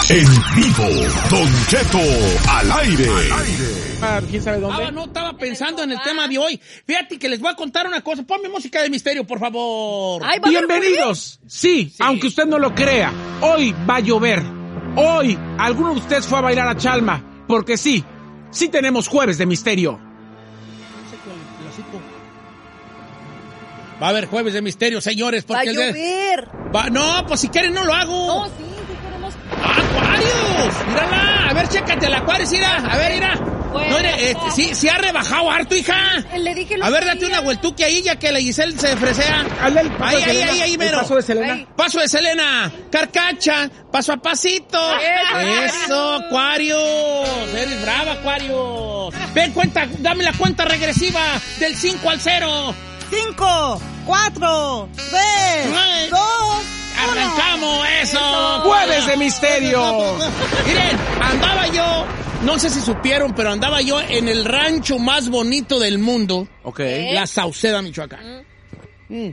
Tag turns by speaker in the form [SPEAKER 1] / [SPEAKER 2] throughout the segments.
[SPEAKER 1] En vivo, Don Cheto al aire.
[SPEAKER 2] ¿Quién sabe dónde?
[SPEAKER 3] No, estaba pensando en el tema de hoy. Fíjate que les voy a contar una cosa. Ponme música de misterio, por favor.
[SPEAKER 2] Ay, bienvenidos. Sí, aunque usted no lo crea, hoy va a llover. Hoy, alguno de ustedes fue a bailar a Chalma, porque sí tenemos jueves de misterio.
[SPEAKER 3] Va a haber jueves de misterio, señores. Porque
[SPEAKER 4] va a llover.
[SPEAKER 3] No, pues si quieren no lo hago.
[SPEAKER 4] No, sí queremos.
[SPEAKER 3] ¡Aquarius! ¡Mírala! A ver, chécate el Aquarius, mira. A ver, mira.
[SPEAKER 4] Bueno,
[SPEAKER 3] no, sí ha rebajado harto, hija.
[SPEAKER 4] Le dije
[SPEAKER 3] a ver, date una vueltuqui ahí, ya que la Giselle se fresea. Ahí, mero.
[SPEAKER 2] Paso de Selena.
[SPEAKER 4] Ahí.
[SPEAKER 3] Paso de Selena. Carcacha. Paso a pasito. Eso, Aquarius. Eres brava, Aquarius. Ven, dame la cuenta regresiva del 5 al 0.
[SPEAKER 5] 5, 4, 3, 2,
[SPEAKER 3] ¡Arrancamos eso!
[SPEAKER 2] ¡Jueves de misterio!
[SPEAKER 3] Miren, andaba yo, no sé si supieron, pero andaba yo en el rancho más bonito del mundo.
[SPEAKER 2] Ok.
[SPEAKER 3] La Sauceda, Michoacán.
[SPEAKER 4] ¿Y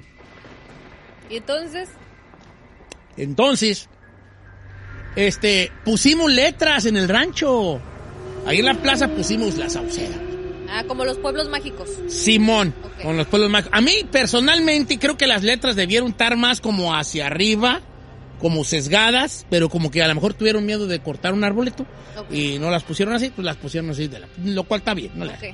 [SPEAKER 4] entonces?
[SPEAKER 3] Pusimos letras en el rancho. Ahí en la plaza pusimos la Sauceda.
[SPEAKER 4] Como los pueblos mágicos.
[SPEAKER 3] Simón,
[SPEAKER 4] okay.
[SPEAKER 3] Con los pueblos mágicos. A mí, personalmente, creo que las letras debieron estar más como hacia arriba, como sesgadas, pero como que a lo mejor tuvieron miedo de cortar un arbolito, okay. Y no las pusieron así, pues las pusieron así, lo cual está bien, ¿no? Okay.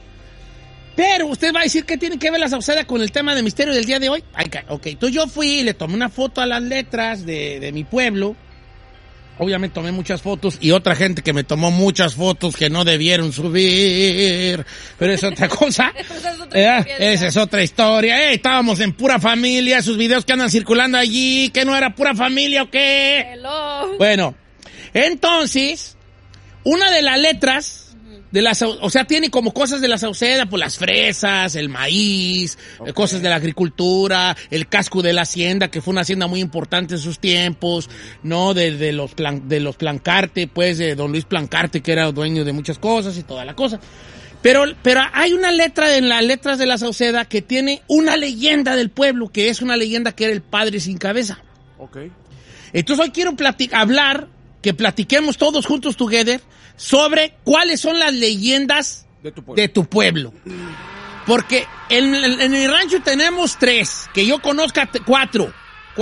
[SPEAKER 3] Pero usted va a decir que tiene que ver la Sauceda con el tema de misterio del día de hoy. Ok, entonces yo fui y le tomé una foto a las letras de mi pueblo. Obviamente tomé muchas fotos y otra gente que me tomó muchas fotos que no debieron subir, pero es otra cosa. Esa es otra historia. Estábamos en Pura Familia, esos videos que andan circulando allí, que no era Pura Familia o qué.
[SPEAKER 4] Hello.
[SPEAKER 3] Bueno, entonces, una de las letras tiene como cosas de la Sauceda, pues las fresas, el maíz, okay. Cosas de la agricultura, el casco de la hacienda, que fue una hacienda muy importante en sus tiempos, ¿no? De los Plancarte, pues, de don Luis Plancarte, que era dueño de muchas cosas y toda la cosa. Pero hay una letra en las letras de la Sauceda que tiene una leyenda del pueblo, que es una leyenda que era el padre sin cabeza.
[SPEAKER 2] Ok.
[SPEAKER 3] Entonces hoy quiero que platiquemos todos juntos together sobre cuáles son las leyendas de tu pueblo. Porque en mi rancho tenemos 3, que yo conozca 4.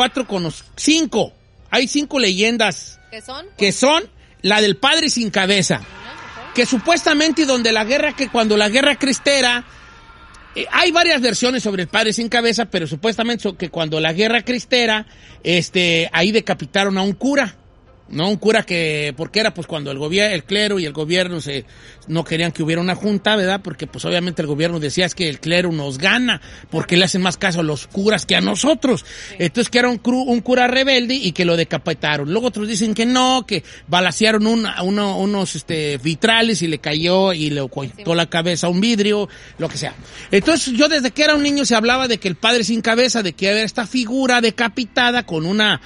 [SPEAKER 3] 5. Hay 5 leyendas.
[SPEAKER 4] ¿Qué son?
[SPEAKER 3] Que son la del padre sin cabeza. Que supuestamente cuando la guerra cristera, hay varias versiones sobre el padre sin cabeza, pero supuestamente que cuando la guerra cristera, ahí decapitaron a un cura. No, un cura porque era pues cuando el clero y el gobierno no querían que hubiera una junta, ¿verdad? Porque pues obviamente el gobierno decía es que el clero nos gana, porque le hacen más caso a los curas que a nosotros. Sí. Entonces que era un cura rebelde y que lo decapitaron. Luego otros dicen que no, que balacearon unos vitrales y le cayó y le cortó la cabeza a un vidrio, lo que sea. Entonces yo desde que era un niño se hablaba de que el padre sin cabeza, de que había esta figura decapitada con una...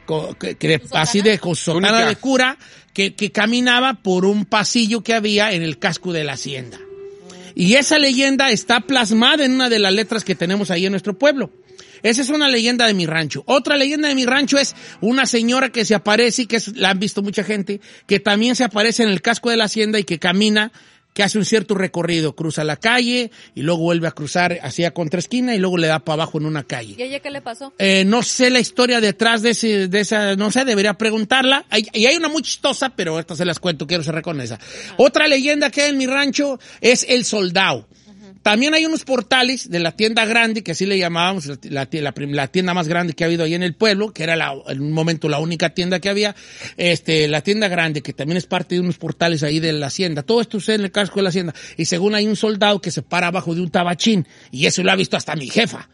[SPEAKER 3] así de sotana de cura que caminaba por un pasillo que había en el casco de la hacienda. Y esa leyenda está plasmada en una de las letras que tenemos ahí en nuestro pueblo. Esa es una leyenda de mi rancho. Otra leyenda de mi rancho es una señora que se aparece y la han visto mucha gente, que también se aparece en el casco de la hacienda y que camina, que hace un cierto recorrido, cruza la calle y luego vuelve a cruzar hacia contraesquina y luego le da para abajo en una calle.
[SPEAKER 4] ¿Y a ella qué le pasó?
[SPEAKER 3] No sé la historia detrás de esa, no sé, debería preguntarla. Y hay una muy chistosa, pero esta se las cuento, quiero cerrar con esa. Otra leyenda que hay en mi rancho es el soldado. También hay unos portales de la tienda grande, que así le llamábamos, la tienda más grande que ha habido ahí en el pueblo, que era en un momento la única tienda que había, la tienda grande, que también es parte de unos portales ahí de la hacienda. Todo esto sucede en el casco de la hacienda. Y según hay un soldado que se para abajo de un tabachín, y eso lo ha visto hasta mi jefa.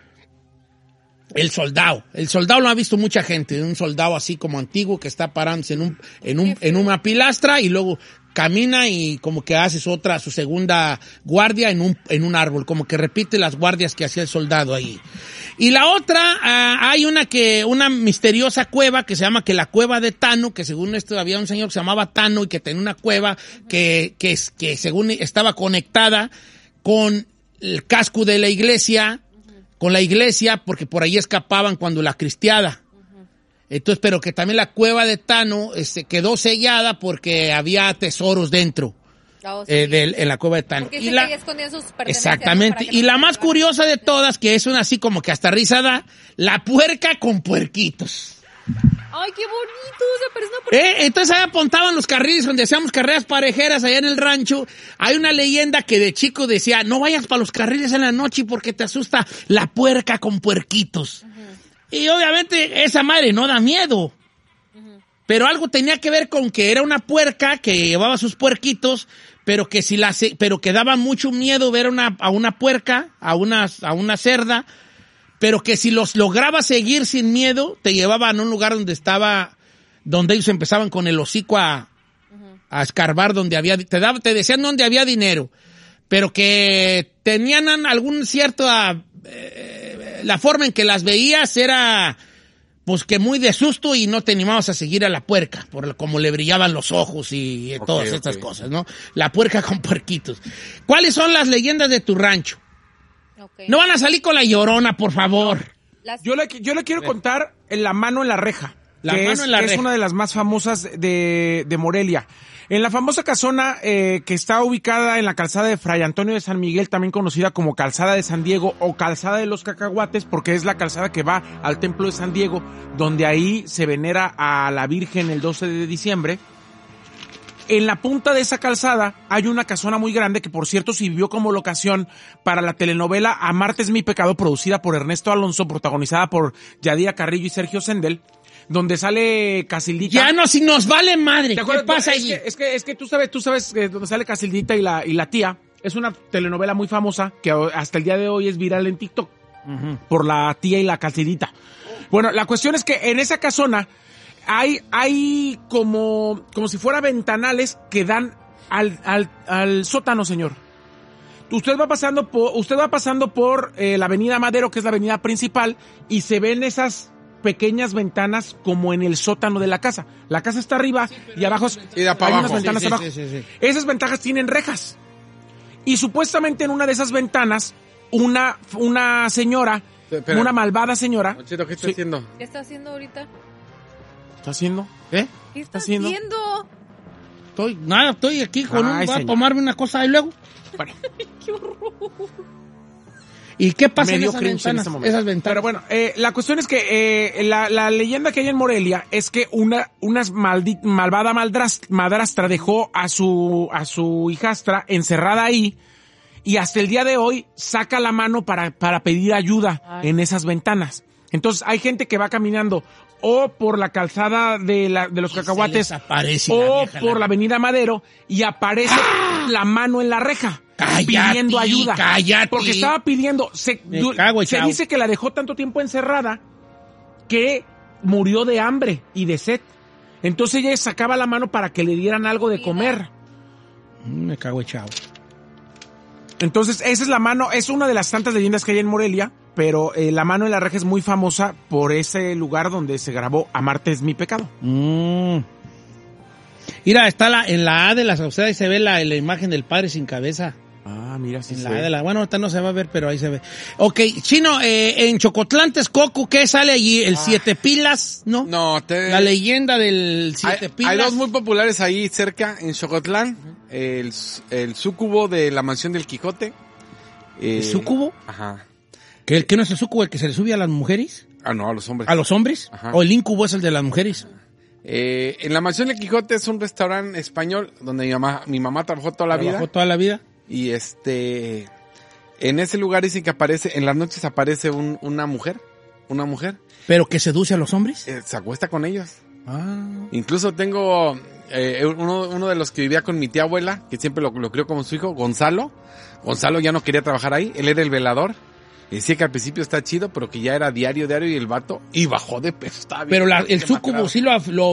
[SPEAKER 3] El soldado lo ha visto mucha gente, un soldado así como antiguo que está parándose en una pilastra y luego camina y como que hace su segunda guardia en un árbol, como que repite las guardias que hacía el soldado ahí. Y la otra, hay una misteriosa cueva que se llama la cueva de Tano, que según esto había un señor que se llamaba Tano y que tenía una cueva que según estaba conectada con el casco de la iglesia, con la iglesia, porque por ahí escapaban cuando la cristiada. Entonces, pero que también la cueva de Tano quedó sellada porque había tesoros dentro.
[SPEAKER 4] Oh, sí.
[SPEAKER 3] En la cueva de Tano.
[SPEAKER 4] Porque dice que ahí escondían sus pertenencias.
[SPEAKER 3] Exactamente. Y la más curiosa de todas, que es una así como que hasta risa da, la puerca con puerquitos.
[SPEAKER 4] Ay, qué bonito, se parece una puerca.
[SPEAKER 3] Entonces ahí apuntaban los carriles donde hacíamos carreras parejeras allá en el rancho. Hay una leyenda que de chico decía, no vayas para los carriles en la noche porque te asusta la puerca con puerquitos. Y obviamente esa madre no da miedo. Pero algo tenía que ver con que era una puerca que llevaba sus puerquitos, pero que pero que daba mucho miedo ver a una puerca, a una cerda, pero que si los lograba seguir sin miedo, te llevaban a un lugar donde ellos empezaban con el hocico a escarbar donde había, te decían donde había dinero, pero que tenían algún cierto, la forma en que las veías era, pues que muy de susto y no te animabas a seguir a la puerca, por como le brillaban los ojos y todas estas cosas, ¿no? La puerca con puerquitos. ¿Cuáles son las leyendas de tu rancho? Okay. No van a salir con la Llorona, por favor.
[SPEAKER 2] Yo le quiero contar La mano en la reja.
[SPEAKER 3] Que es
[SPEAKER 2] una de las más famosas de Morelia. En la famosa casona que está ubicada en la calzada de Fray Antonio de San Miguel, también conocida como calzada de San Diego o calzada de los cacahuates, porque es la calzada que va al templo de San Diego, donde ahí se venera a la Virgen el 12 de diciembre. En la punta de esa calzada hay una casona muy grande que, por cierto, sirvió como locación para la telenovela Amarte es mi pecado, producida por Ernesto Alonso, protagonizada por Yadira Carrillo y Sergio Sendel, donde sale Casildita.
[SPEAKER 3] Ya no, si nos vale madre. ¿Qué pasa allí?
[SPEAKER 2] Es que tú sabes donde sale Casildita y la tía. Es una telenovela muy famosa que hasta el día de hoy es viral en TikTok. Por la tía y la Casildita. Bueno, la cuestión es que en esa casona hay como si fuera ventanales que dan al sótano, señor. Usted va pasando por la avenida Madero, que es la avenida principal, y se ven esas pequeñas ventanas como en el sótano de la casa. La casa está arriba y abajo hay unas ventanas abajo. Sí. Esas ventanas tienen rejas. Y supuestamente en una de esas ventanas, una señora, una malvada señora...
[SPEAKER 6] Chito, ¿qué está haciendo?
[SPEAKER 4] ¿Qué está haciendo ahorita?
[SPEAKER 2] ¿Está haciendo?
[SPEAKER 4] ¿Qué está haciendo?
[SPEAKER 3] Estoy aquí con voy a tomarme una cosa y luego...
[SPEAKER 2] Bueno.
[SPEAKER 4] ¡Qué horror!
[SPEAKER 3] ¿Y qué pasa en esas ventanas?
[SPEAKER 2] Pero bueno, la cuestión es que la leyenda que hay en Morelia es que una malvada madrastra dejó a su hijastra encerrada ahí y hasta el día de hoy saca la mano para pedir ayuda en esas ventanas. Entonces hay gente que va caminando o por la calzada de los cacahuates o por la avenida Madero y aparece la mano en la reja. Pidiendo ayuda.
[SPEAKER 3] Cállate.
[SPEAKER 2] Porque estaba pidiendo. Se dice que la dejó tanto tiempo encerrada que murió de hambre y de sed. Entonces ella sacaba la mano para que le dieran algo de comer.
[SPEAKER 3] Me cago echado.
[SPEAKER 2] Entonces esa es la mano. Es una de las tantas leyendas que hay en Morelia. Pero la mano en la reja es muy famosa por ese lugar donde se grabó Amarte es mi pecado.
[SPEAKER 3] Mira, está en la A de la Sauceda y se ve la imagen del padre sin cabeza.
[SPEAKER 2] Ah, mira, sí.
[SPEAKER 3] Bueno, ahorita no se va a ver, pero ahí se ve. Ok, Chino, en Chocotlán, Texcoco, ¿qué sale allí? ¿El Siete Pilas? ¿No?
[SPEAKER 6] No,
[SPEAKER 3] la leyenda del Siete Pilas.
[SPEAKER 6] Hay dos muy populares ahí cerca, en Chocotlán. El súcubo de la mansión del Quijote.
[SPEAKER 3] ¿El súcubo?
[SPEAKER 6] Ajá.
[SPEAKER 3] ¿Que no es el súcubo el que se le sube a las mujeres?
[SPEAKER 6] Ah, no, a los hombres.
[SPEAKER 3] ¿A los hombres?
[SPEAKER 6] Ajá.
[SPEAKER 3] ¿O el incubo es el de las mujeres?
[SPEAKER 6] En la mansión del Quijote es un restaurante español donde mi mamá trabajó toda la vida. Y en ese lugar dicen que en las noches aparece una mujer.
[SPEAKER 3] ¿Pero que seduce a los hombres?
[SPEAKER 6] Se acuesta con ellos. Incluso tengo uno de los que vivía con mi tía abuela, que siempre lo crió como su hijo, Gonzalo. Gonzalo ya no quería trabajar ahí, él era el velador. Decía que al principio está chido, pero que ya era diario y el vato, y bajó de peso.
[SPEAKER 3] Pero el súcubo sí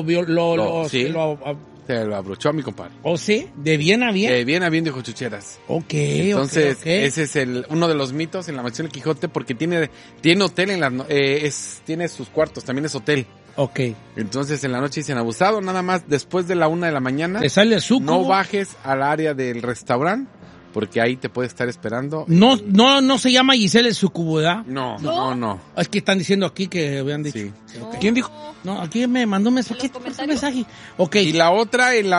[SPEAKER 6] se lo abrochó a mi compadre.
[SPEAKER 3] ¿Oh, sí? ¿De bien a bien?
[SPEAKER 6] De bien a bien, dijo Chucheras.
[SPEAKER 3] Ok,
[SPEAKER 6] entonces,
[SPEAKER 3] okay.
[SPEAKER 6] Ese es uno de los mitos en la mansión del Quijote, porque tiene hotel tiene sus cuartos, también es hotel.
[SPEAKER 3] Ok.
[SPEAKER 6] Entonces, en la noche dicen abusado, nada más después de la 1 de la mañana.
[SPEAKER 3] ¿Le sale el súcubo?
[SPEAKER 6] No bajes al área del restaurante, porque ahí te puede estar esperando.
[SPEAKER 3] No se llama Giselle el sucubo, ¿verdad?
[SPEAKER 6] No.
[SPEAKER 3] Es que están diciendo aquí que habían dicho.
[SPEAKER 6] Sí.
[SPEAKER 2] Okay. ¿Quién dijo?
[SPEAKER 3] No, aquí me mandó un mensaje. ¿Qué mensaje? Ok.
[SPEAKER 6] Y la otra, en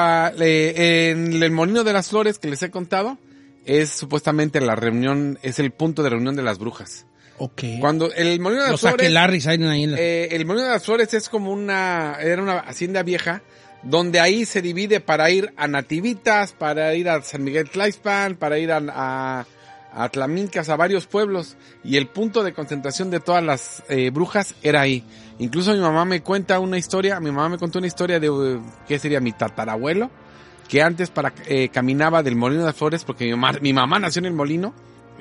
[SPEAKER 6] el Molino de las Flores, que les he contado, es supuestamente la reunión, es el punto de reunión de las brujas.
[SPEAKER 3] Ok.
[SPEAKER 6] Cuando el Molino de las
[SPEAKER 3] Los
[SPEAKER 6] Flores...
[SPEAKER 3] aquelarres ahí en
[SPEAKER 6] el Molino de las Flores es como era una hacienda vieja, donde ahí se divide para ir a Nativitas, para ir a San Miguel Tlaixpan, para ir a Atlamincas, a varios pueblos, y el punto de concentración de todas las brujas era ahí. Incluso mi mamá me contó una historia de, ¿qué sería? Mi tatarabuelo, que antes caminaba del Molino de las Flores, porque mi mamá nació en el molino,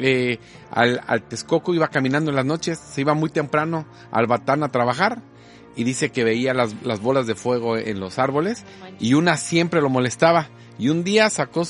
[SPEAKER 6] al Texcoco iba caminando en las noches, se iba muy temprano al Batán a trabajar, y dice que veía las bolas de fuego en los árboles, y una siempre lo molestaba, y un día sacó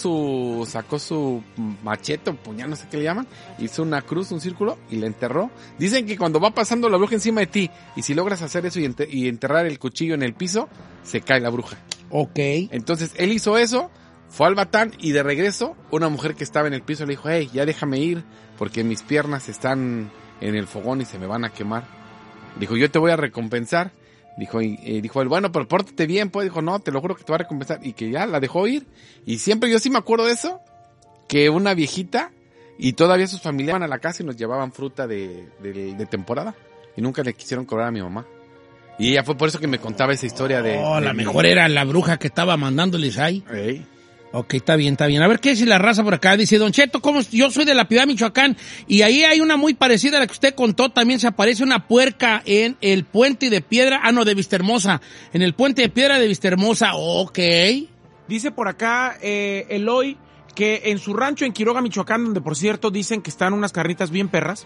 [SPEAKER 6] su machete o puñal, no sé qué le llaman, hizo una cruz, un círculo, y la enterró. Dicen que cuando va pasando la bruja encima de ti, y si logras hacer eso y enterrar el cuchillo en el piso, se cae la bruja.
[SPEAKER 3] Ok.
[SPEAKER 6] Entonces él hizo eso, fue al Batán, y de regreso, una mujer que estaba en el piso le dijo, hey, ya déjame ir, porque mis piernas están en el fogón y se me van a quemar. Dijo, yo te voy a recompensar. Dijo él, bueno, pero pórtate bien, pues. Dijo, no, te lo juro que te voy a recompensar. Y que ya la dejó ir. Y siempre, yo sí me acuerdo de eso, que una viejita y todavía sus familiares iban a la casa y nos llevaban fruta de temporada. Y nunca le quisieron cobrar a mi mamá. Y ella fue por eso que me contaba esa historia de...
[SPEAKER 3] Oh, la mejor era la bruja que estaba mandándoles ahí.
[SPEAKER 6] Hey.
[SPEAKER 3] Ok, está bien. A ver, ¿qué dice la raza por acá? Dice, Don Cheto, yo soy de La Piedad, Michoacán, y ahí hay una muy parecida a la que usted contó. También se aparece una puerca en el puente de piedra, de Vistahermosa. En el puente de piedra de Vistahermosa, ok.
[SPEAKER 2] Dice por acá, Eloy, que en su rancho en Quiroga, Michoacán, donde por cierto dicen que están unas carnitas bien perras,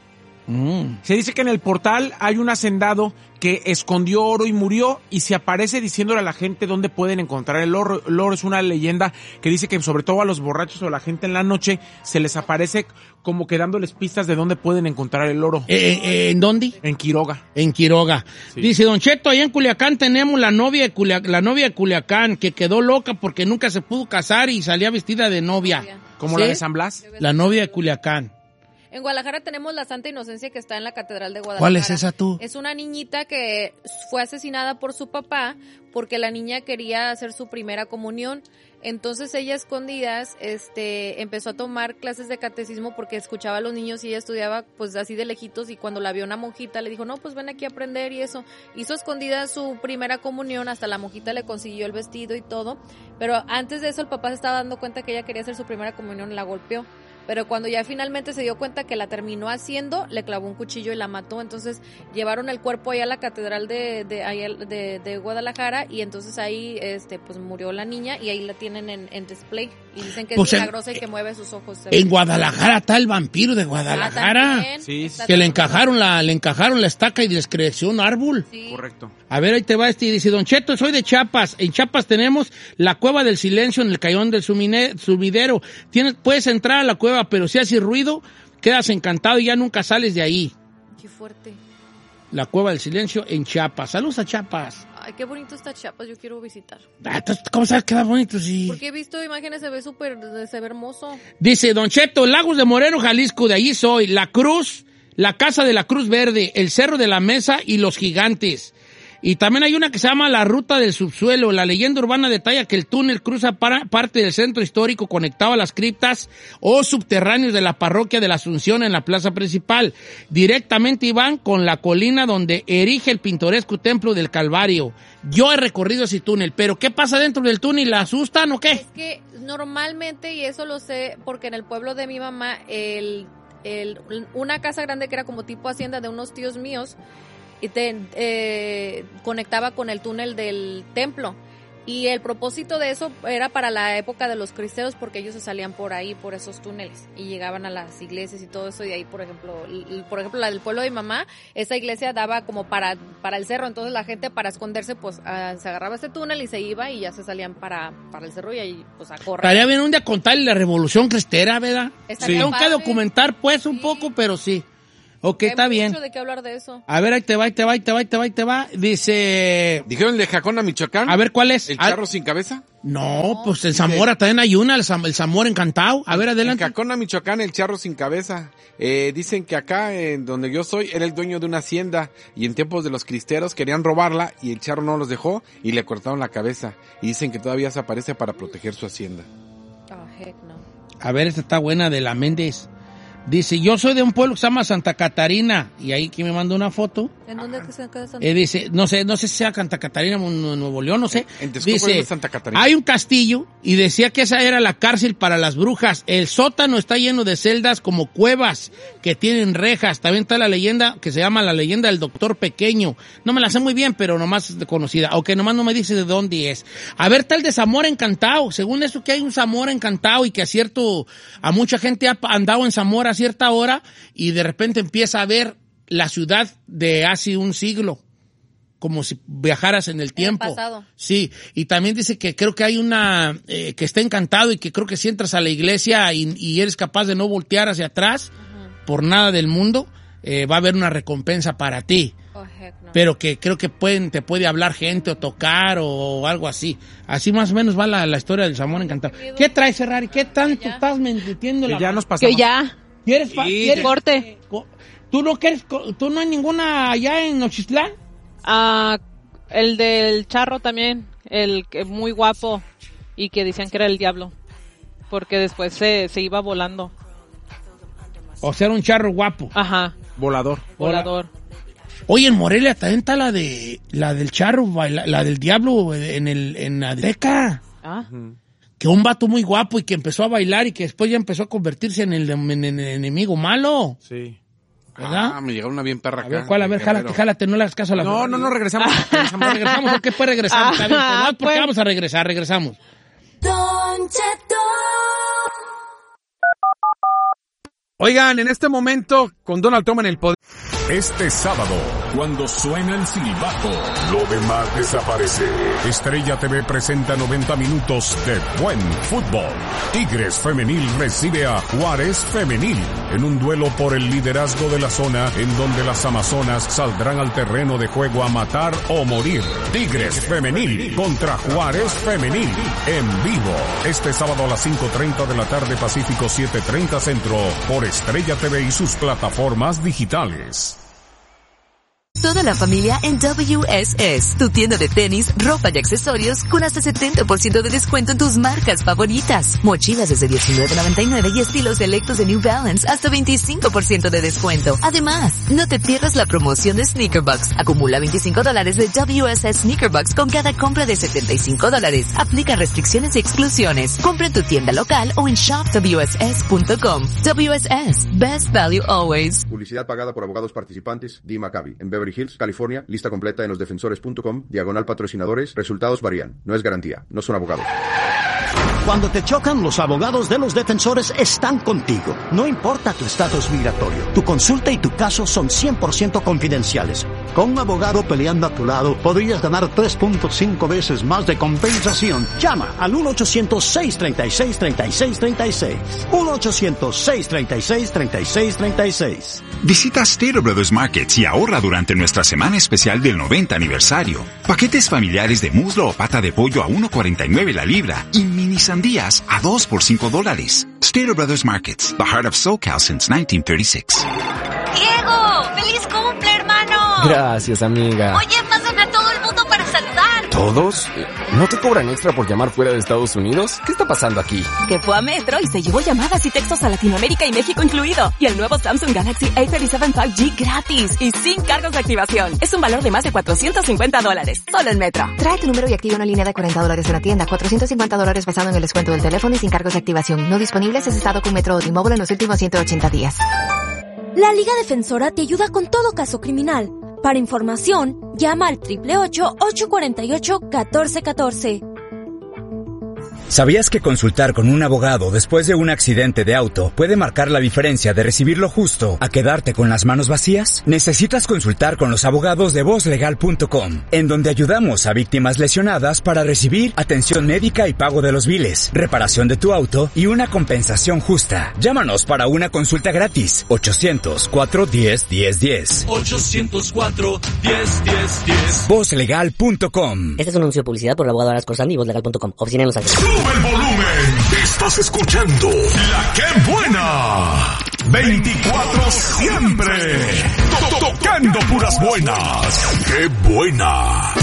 [SPEAKER 2] se dice que en el portal hay un hacendado que escondió oro y murió, y se aparece diciéndole a la gente dónde pueden encontrar el oro. El oro es una leyenda que dice que sobre todo a los borrachos o a la gente en la noche se les aparece como que dándoles pistas de dónde pueden encontrar el oro.
[SPEAKER 3] ¿En dónde?
[SPEAKER 2] En Quiroga.
[SPEAKER 3] En Quiroga. Sí. Dice, Don Cheto, allá en Culiacán tenemos la novia de Culiacán, que quedó loca porque nunca se pudo casar y salía vestida de novia.
[SPEAKER 2] ¿Como
[SPEAKER 3] ¿sí?
[SPEAKER 2] La de San Blas?
[SPEAKER 3] La novia de Culiacán.
[SPEAKER 4] En Guadalajara tenemos la Santa Inocencia, que está en la Catedral de Guadalajara.
[SPEAKER 3] ¿Cuál es esa tú?
[SPEAKER 4] Es una niñita que fue asesinada por su papá porque la niña quería hacer su primera comunión. Entonces ella, a escondidas, empezó a tomar clases de catecismo porque escuchaba a los niños y ella estudiaba pues así de lejitos, y cuando la vio una monjita le dijo, no, pues ven aquí a aprender, y eso. Hizo a escondidas su primera comunión, hasta la monjita le consiguió el vestido y todo, pero antes de eso el papá se estaba dando cuenta que ella quería hacer su primera comunión, la golpeó. Pero cuando ya finalmente se dio cuenta que la terminó haciendo, le clavó un cuchillo y la mató. Entonces llevaron el cuerpo ahí a la catedral de Guadalajara, y entonces ahí pues murió la niña, y ahí la tienen en display. Y dicen que
[SPEAKER 3] pues
[SPEAKER 4] es milagrosa y que mueve sus ojos.
[SPEAKER 3] En Guadalajara está el vampiro de Guadalajara.
[SPEAKER 2] Sí,
[SPEAKER 3] que le encajaron la estaca y les creció un árbol.
[SPEAKER 4] Sí.
[SPEAKER 2] Correcto.
[SPEAKER 3] A ver, ahí te va dice, Don Cheto, soy de Chiapas. En Chiapas tenemos la Cueva del Silencio en el Cayón del Sumidero. Puedes entrar a la cueva, pero si haces ruido, quedas encantado y ya nunca sales de ahí.
[SPEAKER 4] Qué fuerte.
[SPEAKER 3] La Cueva del Silencio en Chiapas. Saludos a Chiapas.
[SPEAKER 4] Ay, qué bonito está Chiapas, yo quiero visitar.
[SPEAKER 3] ¿Cómo sabes que va bonito? Sí.
[SPEAKER 4] Porque he visto imágenes, se ve hermoso.
[SPEAKER 3] Dice, Don Cheto, Lagos de Moreno, Jalisco, de allí soy. La Cruz, la Casa de la Cruz Verde, el Cerro de la Mesa y los Gigantes. Y también hay una que se llama La Ruta del Subsuelo. La leyenda urbana detalla que el túnel cruza parte del centro histórico conectado a las criptas o subterráneos de la parroquia de la Asunción en la plaza principal. Directamente van con la colina donde erige el pintoresco templo del Calvario. Yo he recorrido ese túnel, pero ¿qué pasa dentro del túnel? ¿La asustan o qué?
[SPEAKER 4] Es que normalmente, y eso lo sé porque en el pueblo de mi mamá, una casa grande que era como tipo hacienda de unos tíos míos, y conectaba con el túnel del templo, y el propósito de eso era para la época de los cristeros, porque ellos se salían por ahí, por esos túneles, y llegaban a las iglesias y todo eso. Y ahí, por ejemplo la del pueblo de mi mamá, esa iglesia daba como para el cerro, entonces la gente, para esconderse, pues se agarraba ese túnel y se iba, y ya se salían para el cerro, y ahí pues a correr.
[SPEAKER 3] Estaría bien un día contarle la revolución cristera, ¿verdad?
[SPEAKER 4] Estaría
[SPEAKER 3] Tengo
[SPEAKER 4] padre.
[SPEAKER 3] que documentar pues un poco, pero sí. Ok, está bien.
[SPEAKER 4] Mucho de qué hablar de eso.
[SPEAKER 3] A ver, ahí te va. Dice...
[SPEAKER 6] ¿Dijeron el de Jacona, Michoacán?
[SPEAKER 3] A ver, ¿cuál es?
[SPEAKER 6] ¿El charro sin cabeza?
[SPEAKER 3] No, pues en Zamora también hay una, el Zamora Encantado. A ver, adelante.
[SPEAKER 6] En Jacona, Michoacán, el charro sin cabeza. Dicen que acá, en donde yo soy, era el dueño de una hacienda y en tiempos de los cristeros querían robarla y el charro no los dejó y le cortaron la cabeza. Y dicen que todavía se aparece para proteger su hacienda.
[SPEAKER 4] Heck no.
[SPEAKER 3] A ver, esta está buena, de la Méndez. Dice, yo soy de un pueblo que se llama Santa Catarina. Y ahí que me mandó una foto.
[SPEAKER 4] ¿En dónde que se queda Santa?
[SPEAKER 3] Dice, no sé si sea Santa Catarina, Nuevo León, no sé.
[SPEAKER 6] En Texcoco
[SPEAKER 3] Dice,
[SPEAKER 6] es Santa Catarina.
[SPEAKER 3] hay un castillo y decía que esa era la cárcel para las brujas. El sótano está lleno de celdas como cuevas que tienen rejas. También está la leyenda que se llama la leyenda del doctor pequeño. No me la sé muy bien, pero nomás conocida. Aunque nomás no me dice de dónde es. A ver, tal de Zamora Encantado. Según eso que hay un Zamora Encantado y que a mucha gente ha andado en Zamora a cierta hora y de repente empieza a ver la ciudad de hace un siglo, como si viajaras en el tiempo.
[SPEAKER 4] En el pasado.
[SPEAKER 3] Sí, y también dice que creo que hay una que está encantado y que creo que si entras a la iglesia y eres capaz de no voltear hacia atrás por nada del mundo, va a haber una recompensa para ti.
[SPEAKER 4] Heck no.
[SPEAKER 3] Pero que creo que te puede hablar gente o tocar o algo así. Así más o menos va la historia del Zamora Encantado. ¿Qué traes, Ferrari? ¿Qué tanto estás metiendo
[SPEAKER 2] Que
[SPEAKER 3] la
[SPEAKER 2] ya
[SPEAKER 3] mano?
[SPEAKER 2] nos pasamos.
[SPEAKER 5] Que ya.
[SPEAKER 3] ¿Quieres
[SPEAKER 5] Corte.
[SPEAKER 3] ¿Tú no hay ninguna allá en Nochistlán?
[SPEAKER 5] El del charro también, el que muy guapo y que decían que era el diablo, porque después se iba volando.
[SPEAKER 3] O sea, era un charro guapo.
[SPEAKER 5] Ajá.
[SPEAKER 2] Volador.
[SPEAKER 3] Oye, en Morelia también está la del charro, la del diablo en la Deca. Que un vato muy guapo y que empezó a bailar y que después ya empezó a convertirse en el enemigo malo.
[SPEAKER 2] Sí.
[SPEAKER 3] ¿Verdad?
[SPEAKER 6] Me llegó una bien perra acá.
[SPEAKER 3] A ver, jálate, no le hagas caso a la
[SPEAKER 2] No, regresamos.
[SPEAKER 3] ¿Regresamos o qué? Pues regresamos, está bien, pues, no, porque vamos a regresamos.
[SPEAKER 2] Oigan, en este momento, con Donald Trump en el poder.
[SPEAKER 1] Este sábado, cuando suena el silbato, lo demás desaparece. Estrella TV presenta 90 minutos de buen fútbol. Tigres Femenil recibe a Juárez Femenil en un duelo por el liderazgo de la zona en donde las amazonas saldrán al terreno de juego a matar o morir. Tigres Femenil contra Juárez Femenil en vivo. Este sábado a las 5:30 de la tarde Pacífico 7:30 Centro por Estrella TV y sus plataformas digitales.
[SPEAKER 7] Toda la familia en WSS, tu tienda de tenis, ropa y accesorios con hasta 70% de descuento en tus marcas favoritas. Mochilas desde $19.99 y estilos selectos de New Balance hasta 25% de descuento. Además, no te pierdas la promoción de Sneaker Bucks. Acumula $25 de WSS Sneaker Bucks con cada compra de $75. Aplica restricciones y exclusiones. Compra en tu tienda local o en shopwss.com. WSS, best value always.
[SPEAKER 8] Publicidad pagada por abogados participantes, D. Maccabi, en Beverly Hills, California. Lista completa en losdefensores.com, /patrocinadores. Resultados varían. No es garantía. No son abogados.
[SPEAKER 9] Cuando te chocan, los abogados de Los Defensores están contigo. No importa tu estatus migratorio. Tu consulta y tu caso son 100% confidenciales. Con un abogado peleando a tu lado, podrías ganar 3.5 veces más de compensación. Llama al 1-800-636-3636. 1-800-636-3636.
[SPEAKER 10] Visita Stater Brothers Markets y ahorra durante nuestra semana especial del 90 aniversario. Paquetes familiares de muslo o pata de pollo a $1.49 la libra y mini sandías a 2 por $5. Stater Brothers Markets, the heart of SoCal since 1936.
[SPEAKER 7] ¡Diego! ¡Feliz cumple, hermano!
[SPEAKER 11] Gracias, amiga.
[SPEAKER 7] Oye, pasan a todo el mundo para saludar.
[SPEAKER 11] ¿Todos? ¿No te cobran extra por llamar fuera de Estados Unidos? ¿Qué está pasando aquí?
[SPEAKER 7] Que fue a Metro y se llevó llamadas y textos a Latinoamérica y México incluido. Y el nuevo Samsung Galaxy A37 5G gratis y sin cargos de activación. Es un valor de más de $450. Solo en Metro. Trae tu número y activa una línea de $40 en la tienda. $450 basado en el descuento del teléfono y sin cargos de activación. No disponibles si has estado con Metro o T-Mobile en los últimos 180 días.
[SPEAKER 12] La Liga Defensora te ayuda con todo caso criminal. Para información, llama al 888-848-1414.
[SPEAKER 13] ¿Sabías que consultar con un abogado después de un accidente de auto puede marcar la diferencia de recibir lo justo a quedarte con las manos vacías? Necesitas consultar con los abogados de vozlegal.com, en donde ayudamos a víctimas lesionadas para recibir atención médica y pago de los biles, reparación de tu auto y una compensación justa. Llámanos para una consulta gratis. 800-410-1010.
[SPEAKER 14] 800-410-1010.
[SPEAKER 13] Vozlegal.com.
[SPEAKER 15] Este es un anuncio de publicidad por el abogado Aras Corsandi y vozlegal.com. Oficina en Los Ángeles.
[SPEAKER 1] ¡Sube el volumen! Estás escuchando La Qué Buena. 24 siempre. Tocando puras buenas. ¡Qué buena!